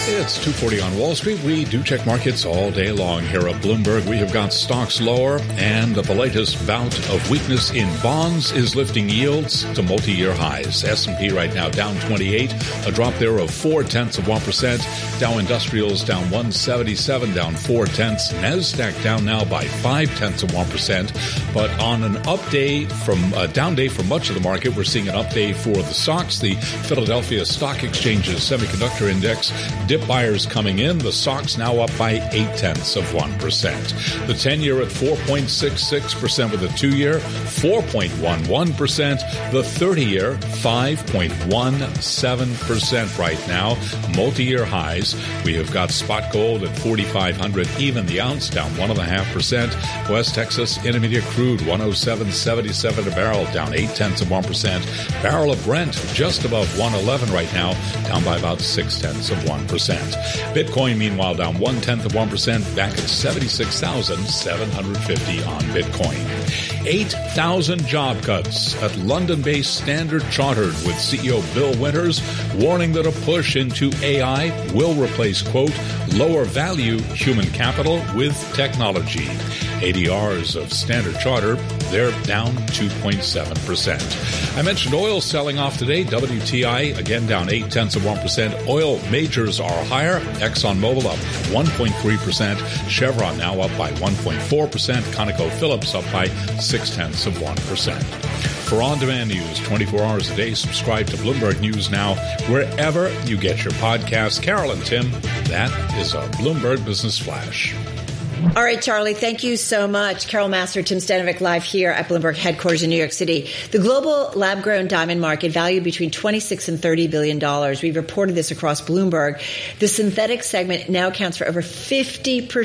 It's 2:40 on Wall Street. We do check markets all day long here at Bloomberg. We have got stocks lower, and the latest bout of weakness in bonds is lifting yields to multi-year highs. S&P right now down 28, a drop there of 0.4%. Dow Industrials down 177, down 0.4. NASDAQ down now by 0.5%. But on an up day from a down day for much of the market, we're seeing an up day for the stocks. The Philadelphia Stock Exchange's semiconductor index dip buyers coming in. The SOX now up by 0.8%. The 10-year at 4.66% with the 2-year, 4.11%. The 30-year, 5.17% right now. Multi-year highs. We have got spot gold at 4,500 even the ounce, down 1.5%. West Texas Intermediate crude 107.77 a barrel, down 0.8%. Barrel of Brent just above 111 right now, down by about 0.6%. Bitcoin, meanwhile, down 0.1%, back at 76,750 on Bitcoin. 8,000 job cuts at London-based Standard Chartered, with CEO Bill Winters warning that a push into AI will replace, quote, lower value human capital with technology. ADRs of Standard Chartered, they're down 2.7%. I mentioned oil selling off today. WTI again down 0.8%. Oil majors are higher. ExxonMobil up 1.3%. Chevron now up by 1.4%. ConocoPhillips up by 0.6%. For on-demand news 24 hours a day, subscribe to Bloomberg News Now wherever you get your podcasts. Carol and Tim, that is a Bloomberg Business Flash. All right, Charlie, thank you so much. Carol Massar, Tim Stanovic, live here at Bloomberg headquarters in New York City. The global lab-grown diamond market valued between $26 and $30 billion. We've reported this across Bloomberg. The synthetic segment now accounts for over 50%